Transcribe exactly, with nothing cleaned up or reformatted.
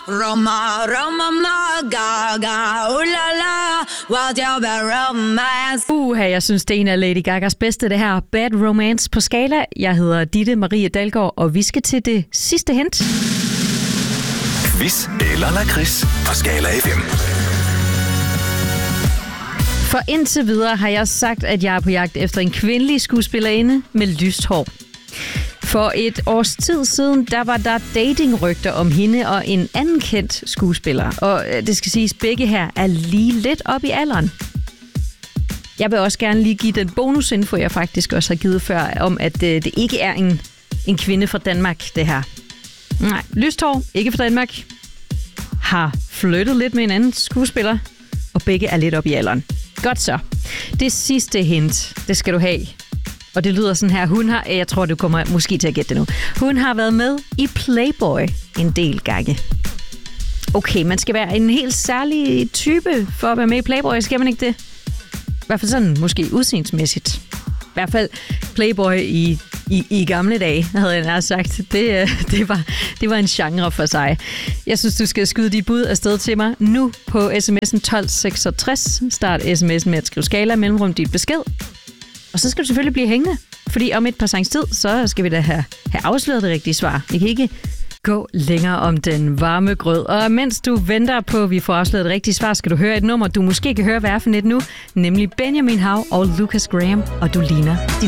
Roma, Roma, Gaga, ulala, whatever romance. Uha, jeg synes, det er en af Lady Gagas bedste, det her Bad Romance på Skala. Jeg hedder Ditte Marie Dalgaard, og vi skal til det sidste hint. Quiz eller lakrids på Skala F M. For indtil videre har jeg sagt, at jeg er på jagt efter en kvindelig skuespillerinde med lyst hår. For et års tid siden, der var der datingrygter om hende og en anden kendt skuespiller. Og det skal siges, begge her er lige lidt op i alderen. Jeg vil også gerne lige give den bonusinfo, jeg faktisk også har givet før, om at det ikke er en, en kvinde fra Danmark, det her. Nej, lyst hår, ikke fra Danmark. Har flyttet lidt med en anden skuespiller, og begge er lidt op i alderen. Godt så. Det sidste hint, det skal du have. Og det lyder sådan her. Hun har, jeg tror, du kommer måske til at gætte det nu. Hun har været med i Playboy en del gange. Okay, man skal være en helt særlig type for at være med i Playboy. Skal man ikke det? I hvert fald sådan, måske udseendsmæssigt. I hvert fald Playboy i, i, i gamle dage, havde jeg nær sagt. Det, det, var, det var en genre for sig. Jeg synes, du skal skyde dit bud afsted til mig nu på sms'en tolv seksogtres. Start sms'en med at skrive Skala, mellemrum dit besked. Og så skal du selvfølgelig blive hængende, fordi om et par sangs tid, så skal vi da have, have afsløret det rigtige svar. Vi kan ikke gå længere om den varme grød. Og mens du venter på, at vi får afsløret det rigtige svar, skal du høre et nummer, du måske kan høre, hvad er for net nu, nemlig Benjamin Hav og Lucas Graham, og du ligner din